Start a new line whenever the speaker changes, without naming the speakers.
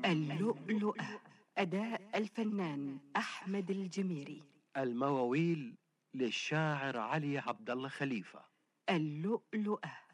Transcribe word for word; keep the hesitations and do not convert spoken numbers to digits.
اللؤلؤة. أداء الفنان أحمد الجميري.
المواويل للشاعر علي عبد الله خليفة.
اللؤلؤة.